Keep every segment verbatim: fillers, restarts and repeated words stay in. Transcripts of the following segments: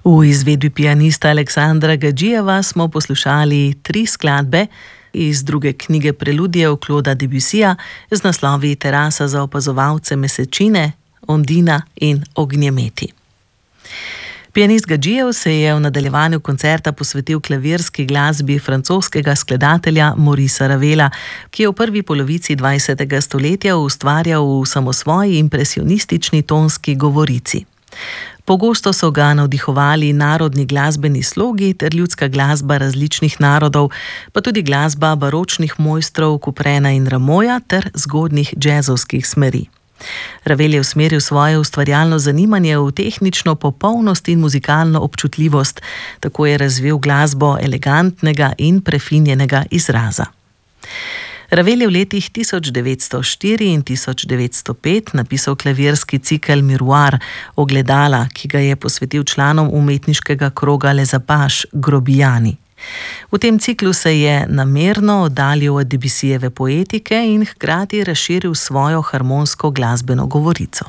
V izvedbi pianista Aleksandra Gadžijeva smo poslušali tri skladbe iz druge knjige preludijev Clauda Debussija z naslovi Terasa za opazovalce mesečine, Ondina in Ognjemeti. Pianist Gadžijev se je v nadaljevanju koncerta posvetil klavirski glasbi francoskega skladatelja Maurica Ravela, ki je v prvi polovici dvajsetega stoletja ustvarjal v samosvoji impresionistični tonski govorici. Pogosto so ga navdihovali narodni glasbeni slogi ter ljudska glasba različnih narodov, pa tudi glasba baročnih mojstrov Couperena in Rameauja ter zgodnjih džezovskih smeri. Ravel je usmeril svoje ustvarjalno zanimanje v tehnično popolnost in muzikalno občutljivost, tako je razvil glasbo elegantnega in prefinjenega izraza. Ravel je v letih tisoč devetsto štiri in tisoč devetsto pet napisal klavirski cikel Miroir, Ogledala, ki ga je posvetil članom umetniškega kroga Les Apaches, grobijani. V tem ciklu se je namerno oddaljil od Debussijeve poetike in hkrati razširil svojo harmonsko glasbeno govorico.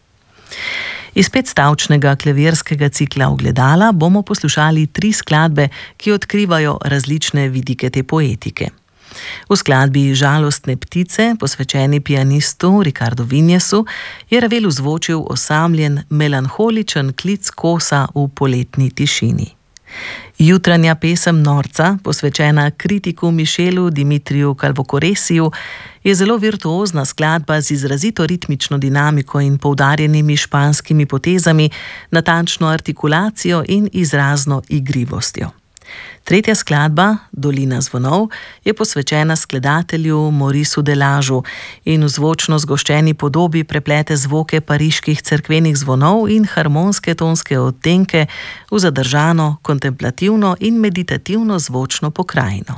Iz petstavčnega klavirskega cikla Ogledala bomo poslušali tri skladbe, ki odkrivajo različne vidike te poetike. V skladbi Žalostne ptice, posvečeni pianistu Ricardu Vignesu, je Ravel ozvočil osamljen, melanholičen klic kosa v poletni tišini. Jutranja pesem Norca, posvečena kritiku Michelu Dimitriju Calvocoresiju, je zelo virtuozna skladba z izrazito ritmično dinamiko in poudarjenimi španskimi potezami, natančno artikulacijo in izrazno igrivostjo. Tretja skladba, Dolina zvonov, je posvečena skladatelju Mauricu Delageu in v zvočno zgoščeni podobi preplete zvoke pariških cerkvenih zvonov in harmonske tonske odtenke v zadržano, kontemplativno in meditativno zvočno pokrajino.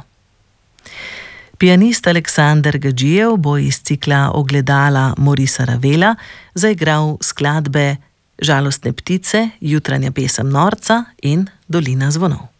Pianist Aleksander Gadžijev bo iz cikla Ogledala Maurica Ravela zaigral skladbe Žalostne ptice, Jutranja pesem Norca in Dolina zvonov.